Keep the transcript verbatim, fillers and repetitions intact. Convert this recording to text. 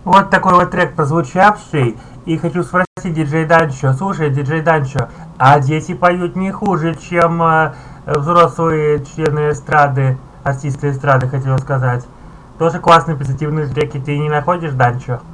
Вот такой вот трек прозвучавший. И хочу спросить диджей Данчо. Слушай, диджей Данчо, а дети поют не хуже, чем э, взрослые члены эстрады, артисты эстрады, хотел сказать. Тоже классные позитивные треки ты не находишь, Данчо?